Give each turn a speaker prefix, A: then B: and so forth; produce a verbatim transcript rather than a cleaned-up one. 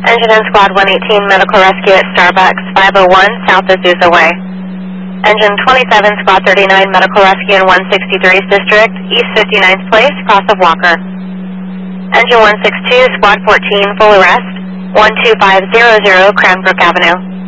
A: Engine in Squad one eighteen, medical rescue at Starbucks, five oh one South Azusa Way. Engine twenty-seven, Squad thirty-nine, medical rescue in one sixty-three's District, East fifty-ninth Place, cross of Walker. Engine one sixty-two, Squad fourteen, full arrest, one two five zero zero Cranbrook Avenue.